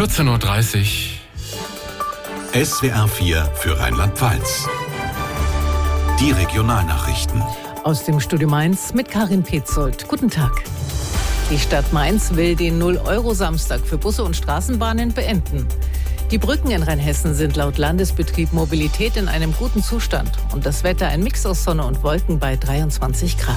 14.30 Uhr. SWR 4 für Rheinland-Pfalz. Die Regionalnachrichten. Aus dem Studio Mainz mit Karin Petzold. Guten Tag. Die Stadt Mainz will den 0-Euro-Samstag für Busse und Straßenbahnen beenden. Die Brücken in Rheinhessen sind laut Landesbetrieb Mobilität in einem guten Zustand. Und das Wetter ein Mix aus Sonne und Wolken bei 23 Grad.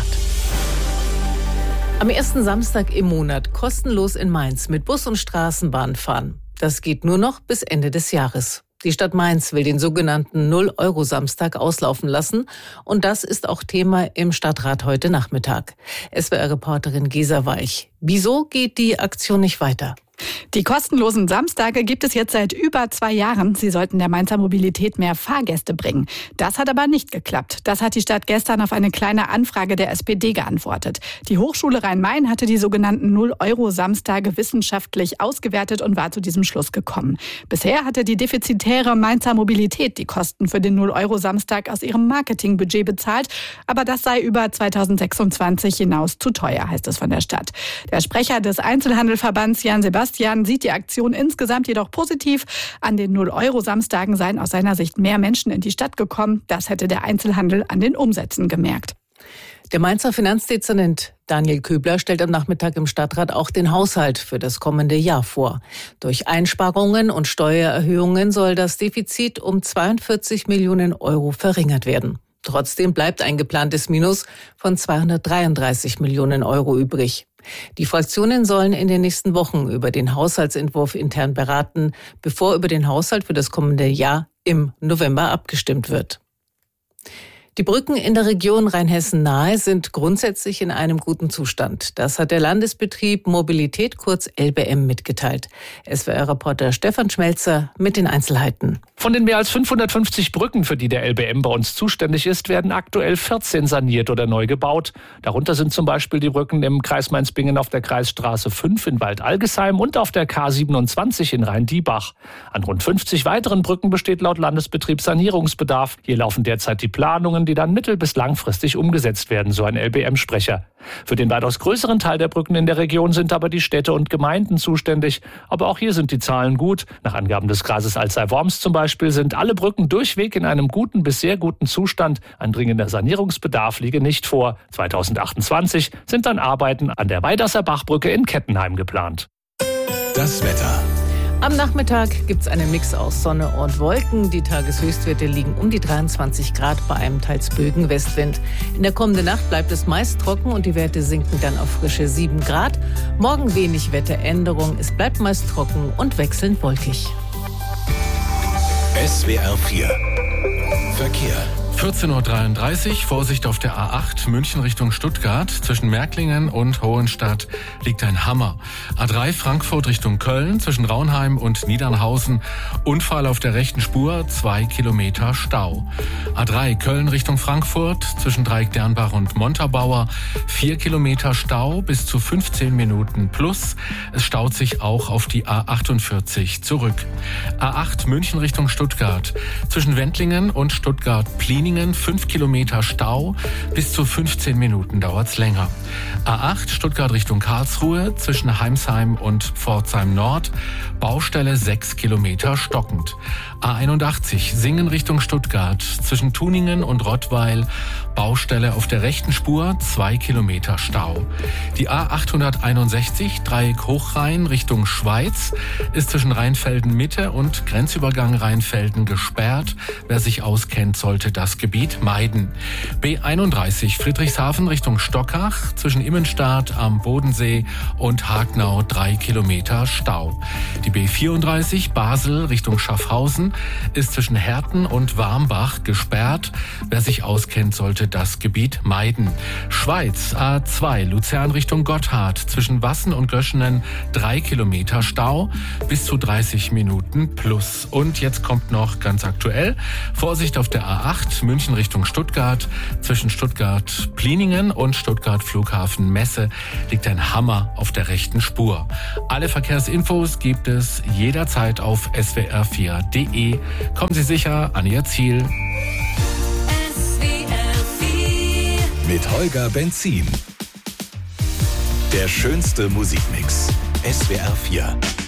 Am ersten Samstag im Monat kostenlos in Mainz mit Bus und Straßenbahn fahren. Das geht nur noch bis Ende des Jahres. Die Stadt Mainz will den sogenannten 0-Euro-Samstag auslaufen lassen. Und das ist auch Thema im Stadtrat heute Nachmittag. SWR-Reporterin Gesa Weich. Wieso geht die Aktion nicht weiter? Die kostenlosen Samstage gibt es jetzt seit über 2 Jahren. Sie sollten der Mainzer Mobilität mehr Fahrgäste bringen. Das hat aber nicht geklappt. Das hat die Stadt gestern auf eine kleine Anfrage der SPD geantwortet. Die Hochschule Rhein-Main hatte die sogenannten 0-Euro-Samstage wissenschaftlich ausgewertet und war zu diesem Schluss gekommen. Bisher hatte die defizitäre Mainzer Mobilität die Kosten für den 0-Euro-Samstag aus ihrem Marketingbudget bezahlt. Aber das sei über 2026 hinaus zu teuer, heißt es von der Stadt. Der Sprecher des Einzelhandelverbands Jan Sebastian sieht die Aktion insgesamt jedoch positiv. An den 0-Euro-Samstagen seien aus seiner Sicht mehr Menschen in die Stadt gekommen. Das hätte der Einzelhandel an den Umsätzen gemerkt. Der Mainzer Finanzdezernent Daniel Köbler stellt am Nachmittag im Stadtrat auch den Haushalt für das kommende Jahr vor. Durch Einsparungen und Steuererhöhungen soll das Defizit um 42 Millionen Euro verringert werden. Trotzdem bleibt ein geplantes Minus von 233 Millionen Euro übrig. Die Fraktionen sollen in den nächsten Wochen über den Haushaltsentwurf intern beraten, bevor über den Haushalt für das kommende Jahr im November abgestimmt wird. Die Brücken in der Region Rheinhessen-Nahe sind grundsätzlich in einem guten Zustand. Das hat der Landesbetrieb Mobilität, kurz LBM, mitgeteilt. SWR-Reporter Stefan Schmelzer mit den Einzelheiten. Von den mehr als 550 Brücken, für die der LBM bei uns zuständig ist, werden aktuell 14 saniert oder neu gebaut. Darunter sind zum Beispiel die Brücken im Kreis Mainz-Bingen auf der Kreisstraße 5 in Waldalgesheim und auf der K27 in Rhein-Diebach. An rund 50 weiteren Brücken besteht laut Landesbetrieb Sanierungsbedarf. Hier laufen derzeit die Planungen, die dann mittel- bis langfristig umgesetzt werden, so ein LBM-Sprecher. Für den weitaus größeren Teil der Brücken in der Region sind aber die Städte und Gemeinden zuständig. Aber auch hier sind die Zahlen gut. Nach Angaben des Kreises Alzey-Worms zum Beispiel sind alle Brücken durchweg in einem guten bis sehr guten Zustand. Ein dringender Sanierungsbedarf liege nicht vor. 2028 sind dann Arbeiten an der Weidasser Bachbrücke in Kettenheim geplant. Das Wetter. Am Nachmittag gibt's einen Mix aus Sonne und Wolken. Die Tageshöchstwerte liegen um die 23 Grad bei einem teils böigen Westwind. In der kommenden Nacht bleibt es meist trocken und die Werte sinken dann auf frische 7 Grad. Morgen wenig Wetteränderung. Es bleibt meist trocken und wechselnd wolkig. SWR 4 Verkehr. 14.33 Uhr, Vorsicht auf der A8, München Richtung Stuttgart. Zwischen Märklingen und Hohenstadt liegt ein Hammer. A3 Frankfurt Richtung Köln, zwischen Raunheim und Niedernhausen. Unfall auf der rechten Spur, 2 Kilometer Stau. A3 Köln Richtung Frankfurt, zwischen Dreieck-Dernbach und Montabaur. 4 Kilometer Stau, bis zu 15 Minuten plus. Es staut sich auch auf die A48 zurück. A8 München Richtung Stuttgart, zwischen Wendlingen und Stuttgart-Plieningen. 5 Kilometer Stau, bis zu 15 Minuten dauert's länger. A8 Stuttgart Richtung Karlsruhe, zwischen Heimsheim und Pforzheim Nord, Baustelle 6 Kilometer stockend. A81 Singen Richtung Stuttgart, zwischen Tuningen und Rottweil, Baustelle auf der rechten Spur, 2 Kilometer Stau. Die A861 Dreieck Hochrhein Richtung Schweiz ist zwischen Rheinfelden Mitte und Grenzübergang Rheinfelden gesperrt. Wer sich auskennt, sollte das Gebiet meiden. B31 Friedrichshafen Richtung Stockach, zwischen Immenstadt am Bodensee und Hagnau 3 Kilometer Stau. Die B34 Basel Richtung Schaffhausen ist zwischen Herten und Warmbach gesperrt. Wer sich auskennt, sollte das Gebiet meiden. Schweiz A2 Luzern Richtung Gotthard, zwischen Wassen und Göschenen 3 Kilometer Stau, bis zu 30 Minuten plus. Und jetzt kommt noch ganz aktuell, Vorsicht auf der A8 München Richtung Stuttgart, zwischen Stuttgart-Pliningen und Stuttgart-Flughafen Messe liegt ein Hammer auf der rechten Spur. Alle Verkehrsinfos gibt es jederzeit auf swr4.de. Kommen Sie sicher an Ihr Ziel. Mit Holger Benzin. Der schönste Musikmix. SWR 4.